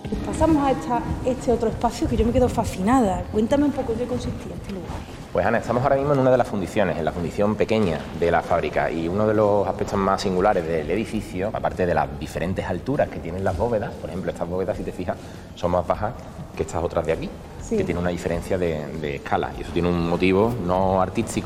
Pasamos a este otro espacio que yo me quedo fascinada. Cuéntame un poco en qué consistía este lugar. Pues Ana, estamos ahora mismo en una de las fundiciones, en la fundición pequeña de la fábrica, y uno de los aspectos más singulares del edificio, aparte de las diferentes alturas que tienen las bóvedas, por ejemplo, estas bóvedas, si te fijas, son más bajas que estas otras de aquí, Sí. que tienen una diferencia de escala, y eso tiene un motivo no artístico,